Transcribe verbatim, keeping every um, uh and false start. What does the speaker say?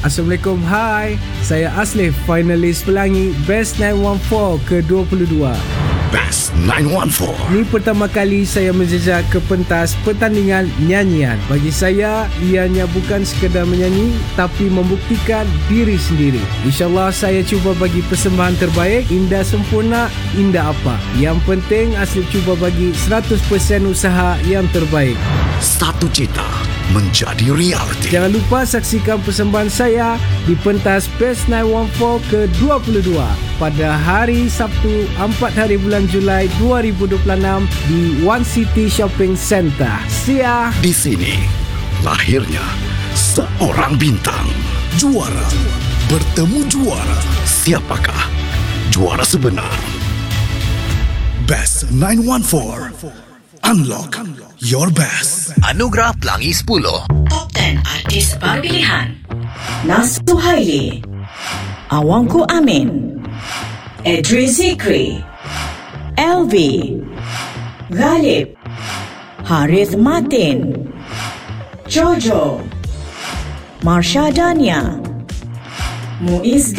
Assalamualaikum, hai. Saya Aslif, finalis Pelangi Best sembilan satu empat ke dua puluh dua. Best sembilan satu empat. Ini pertama kali saya menjejak ke pentas pertandingan nyanyian. Bagi saya, ianya bukan sekadar menyanyi, tapi membuktikan diri sendiri. InsyaAllah saya cuba bagi persembahan terbaik. Indah sempurna, indah apa. Yang penting Aslif cuba bagi seratus peratus usaha yang terbaik. Satu cita menjadi realiti. Jangan lupa saksikan persembahan saya di pentas Best sembilan satu empat ke dua puluh dua pada hari Sabtu empat hari bulan Julai dua ribu dua puluh enam di One City Shopping Centre. See ya! Di sini lahirnya seorang bintang. Juara bertemu juara. Siapakah juara sebenar? Best sembilan satu empat. Unlock your best. Anugerah Pelangi sepuluh. Top sepuluh artis baru pilihan. Nasuh Haili, Awangku Amin, Idris Zikri, L V, Ghalib, Harith Martin, Jojo, Marsha Dania, Muiz